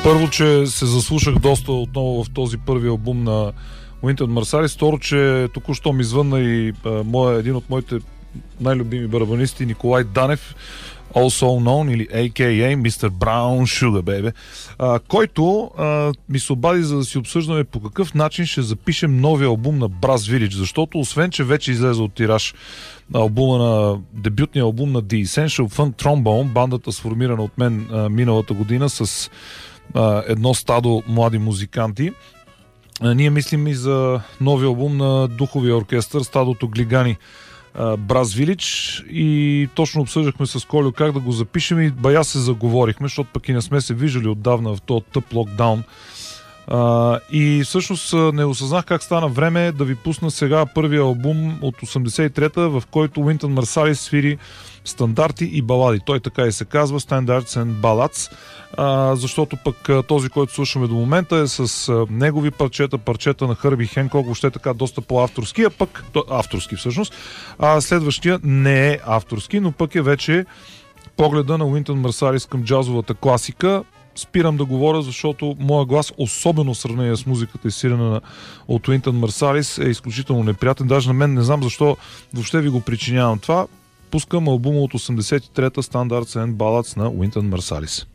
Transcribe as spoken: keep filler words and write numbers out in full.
Първо, че се заслушах доста отново в този първи албум на Wynton Marsalis. Второ, че току-що ми звънна и а, моя, един от моите най-любими барабанисти Николай Данев, also known или а ка а мистер Brown Sugar Baby, а, който а, ми се обади, за да си обсъждаме по какъв начин ще запишем новия албум на Brass Village, защото освен, че вече излезе от тираж албума на дебютния албум на The Essential Fun Trombone, бандата сформирана от мен а, миналата година с а, едно стадо млади музиканти, а, ние мислим и за новия албум на духовия оркестър Стадото Глигани, Brass Village, и точно обсъждахме с Колю как да го запишем и бая се заговорихме, защото пък и не сме се виждали отдавна в този тъп локдаун. Uh, и всъщност не осъзнах как стана време да ви пусна сега първия албум от осемдесет и трета, в който Wynton Marsalis свири стандарти и балади. Той така и се казва Standards and Ballads, uh, защото пък този, който слушаме до момента, е с uh, негови парчета, парчета на Хърби Хенкок, въобще така доста по-авторски, а пък авторски всъщност, а следващия не е авторски, но пък е вече погледа на Wynton Marsalis към джазовата класика. Спирам да говоря, защото моя глас, особено в сравнение с музиката изсирена от Wynton Marsalis, е изключително неприятен. Даже на мен не знам защо въобще ви го причинявам това. Пускам албума от осемдесет и трета Standards and Ballads на Wynton Marsalis.